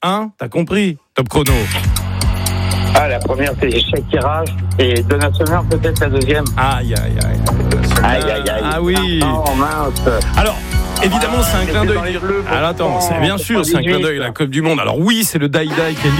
Hein ? T'as compris ? Top chrono. Ah, la première, c'est Shakira et Donna Summer, peut-être la deuxième. Aïe. Ah oui. Oh, mince. Alors, évidemment, c'est un clin c'était d'œil. dans les bleus, Alors attends, c'est bien sûr, c'est un clin d'œil, la Coupe du Monde. Alors oui, c'est le Die Die qui est